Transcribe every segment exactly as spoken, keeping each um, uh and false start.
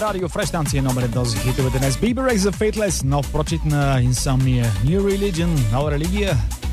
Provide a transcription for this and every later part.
Радио Фреш, станция номер едно за хитовете днес. Bieber X The Fateless, нов прочит на Insomnia. New Religion, нова религия.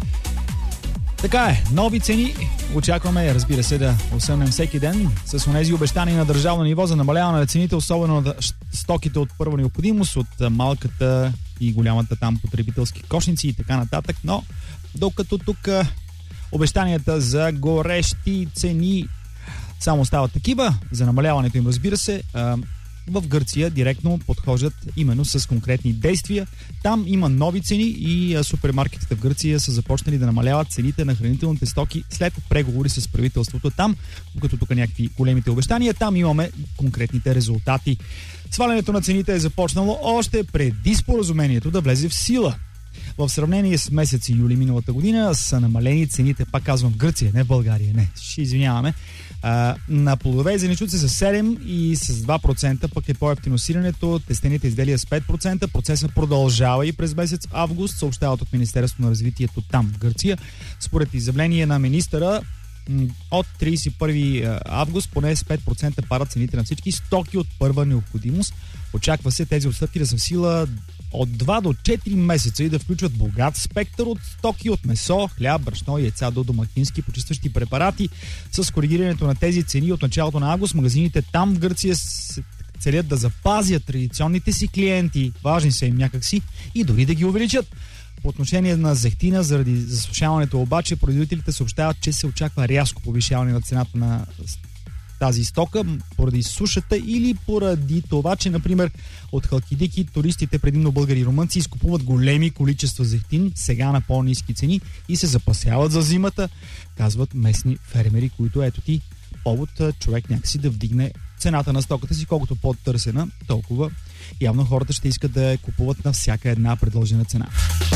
Така е, нови цени очакваме, разбира се, да осъмнем всеки ден с онези обещания на държавно ниво за намаляване на цените, особено на стоките от първа необходимост, от малката и голямата там потребителски кошници и така нататък. Но докато тук обещанията за горещи цени само стават такива, за намаляването им, разбира се, в Гърция директно подхождат именно с конкретни действия. Там има нови цени и супермаркетите в Гърция са започнали да намаляват цените на хранителните стоки след преговори с правителството там, като тук някакви големите обещания, там имаме конкретните резултати. Свалянето на цените е започнало още преди споразумението да влезе в сила. В сравнение с месец юли миналата година са намалени цените, пак казвам в Гърция, не в България, не, ще извиняваме, а, на плодове и зеленчуци с седем и с два процента, пък е по-евтино сиренето, тестените изделия с пет процента. Процесът продължава и през месец август, съобщават от Министерството на развитието там в Гърция. Според изявление на министъра, от тридесет и първи август поне с пет процента падат цените на всички стоки от първа необходимост. Очаква се тези отстъпки да са в сила от два до четири месеца и да включват богат спектър от стоки, от месо, хляб, брашно, яйца до домакински почистващи препарати. С коригирането на тези цени от началото на август, магазините там в Гърция целят да запазят традиционните си клиенти, важни са им някакси, и дори да ги увеличат. По отношение на зехтина, заради засушаването обаче, производителите съобщават, че се очаква рязко повишаване на цената на тази стока поради сушата или поради това, че, например, от Халкидики туристите, предимно българи и румънци, изкупуват големи количества зехтин сега на по-ниски цени и се запасяват за зимата, казват местни фермери, които ето ти повод човек някакси да вдигне цената на стоката си, колкото по-търсена, толкова явно хората ще искат да я купуват на всяка една предложена цена.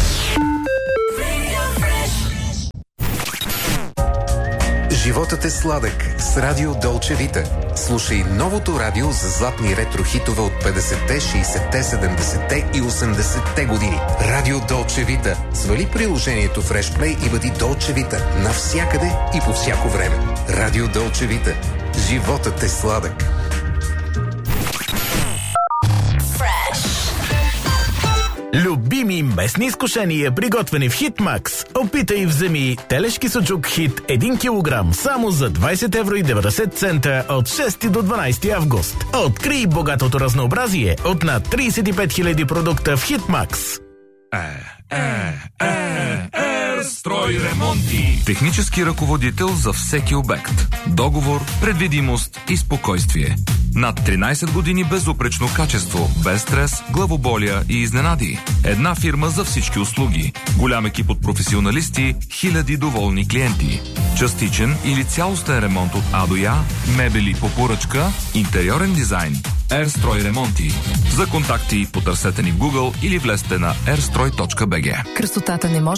Животът е сладък с Радио Долче Вита. Слушай новото радио за златни ретро хитове от петдесетте, шейсетте, седемдесетте и осемдесетте години. Радио Долче Вита. Свали приложението Fresh Play и бъди Долче Вита навсякъде и по всяко време. Радио Долче Вита. Животът е сладък. Любими местни изкушения, приготвени в Хитмакс. Опитай и вземи телешки суджук Хит един килограм само за двадесет евро и деветдесет цента от шести до дванадесети август. Открий богатото разнообразие от над тридесет и пет хиляди продукта в Хитмакс. Е, е, е, е, строй ремонти. Технически ръководител за всеки обект. Договор, предвидимост и спокойствие. Над тринадесет години безупречно качество, без стрес, главоболия и изненади. Една фирма за всички услуги. Голям екип от професионалисти, хиляди доволни клиенти. Частичен или цялостен ремонт от А до Я, мебели по поръчка, интериорен дизайн. Ерстрой ремонти. За контакти потърсете ни в Google или влезте на ерстрой точка би джи. Красотата не може